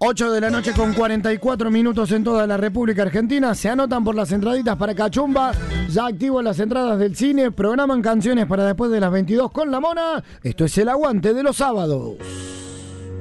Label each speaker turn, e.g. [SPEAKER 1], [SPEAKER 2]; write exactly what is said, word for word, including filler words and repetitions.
[SPEAKER 1] ocho de la noche con cuarenta y cuatro minutos en toda la República Argentina. Se anotan por las entraditas para Cachumba. Ya activo las entradas del cine. Programan canciones para después de las veintidós con La Mona. Esto es El Aguante de los sábados.